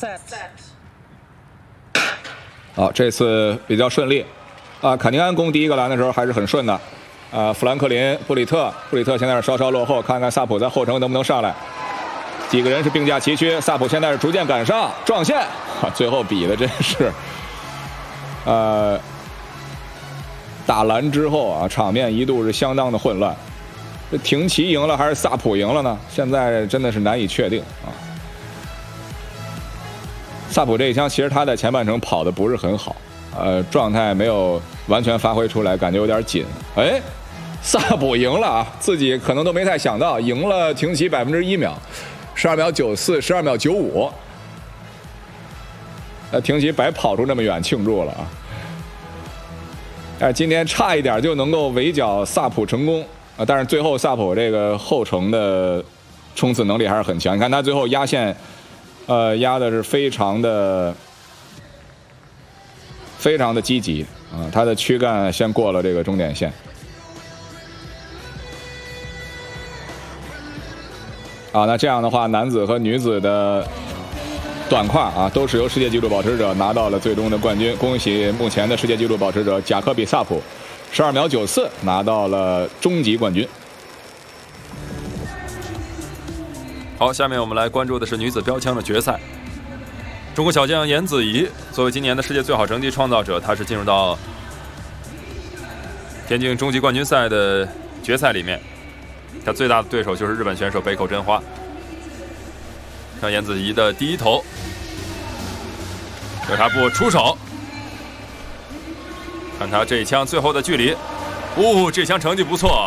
好，这次比较顺利啊。坎宁安攻第一个篮的时候还是很顺的啊。富兰克林、布里特现在是稍稍落后，看看萨普在后程能不能上来。几个人是并驾齐驱，萨普现在是逐渐赶上撞线，最后比的真是打篮之后啊，场面一度是相当的混乱。这廷奇赢了还是萨普赢了呢？现在真的是难以确定啊。萨普这一枪其实他在前半程跑的不是很好，状态没有完全发挥出来，感觉有点紧。哎，萨普赢了啊，自己可能都没太想到，赢了廷奇1秒，12秒94，12秒95。廷奇白跑出这么远庆祝了啊！今天差一点就能够围剿萨普成功啊，但是最后萨普这个后程的冲刺能力还是很强。你看他最后压线。压的是非常的积极啊！他的躯干先过了这个终点线啊。那这样的话，男子和女子的短跨啊，都是由世界纪录保持者拿到了最终的冠军。恭喜目前的世界纪录保持者贾科比·萨普，12秒94拿到了终极冠军。 好，下面我们来关注的是女子标枪的决赛。中国小将颜子怡作为今年的世界最好成绩创造者，她是进入到田径终极冠军赛的决赛里面。她最大的对手就是日本选手北口真花。看颜子怡的第一投，由她不出手，看她这一枪最后的距离，这枪成绩不错。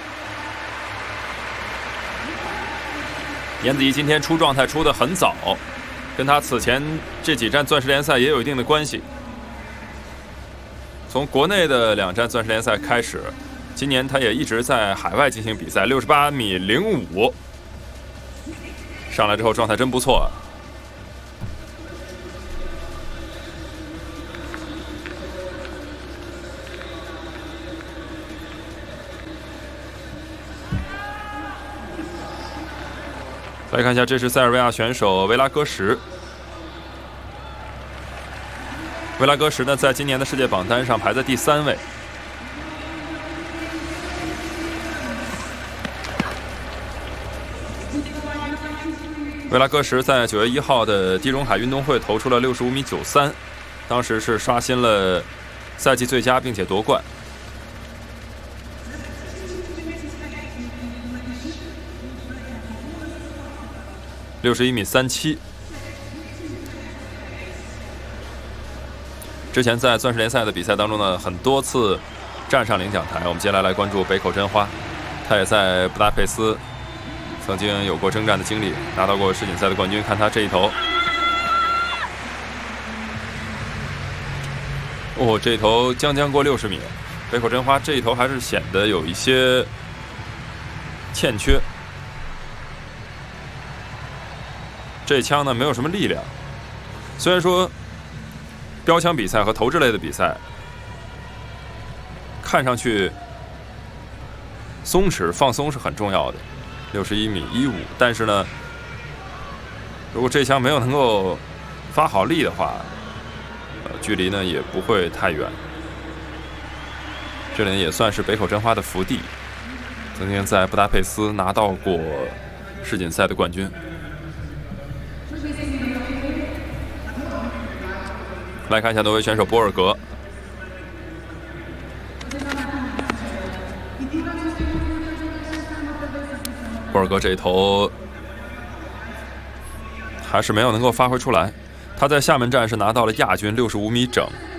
颜子怡今天出状态出得很早，跟他此前这几站钻石联赛也有一定的关系。从国内的2站钻石联赛开始，今年他也一直在海外进行比赛，68.05米，上来之后状态真不错。来看一下，这是塞尔维亚选手维拉戈什。维拉戈什呢，在今年的世界榜单上排在第3位。维拉戈什在9月1号的地中海运动会投出了65.93米，当时是刷新了赛季最佳，并且夺冠。61.37米。之前在钻石联赛的比赛当中呢，很多次站上领奖台。我们接下来关注北口真花，他也在布达佩斯曾经有过征战的经历，拿到过世锦赛的冠军。看他这一投，这一投将过60米。北口真花这一投还是显得有一些欠缺。这一枪呢没有什么力量，虽然说标枪比赛和投掷类的比赛看上去松弛放松是很重要的，61.15米，但是呢，如果这枪没有能够发好力的话，距离呢也不会太远。这里也算是北口真花的福地，曾经在布达佩斯拿到过世锦赛的冠军。来看一下挪威选手博尔格，博尔格这一投还是没有能够发挥出来。他在厦门站是拿到了亚军，65米整。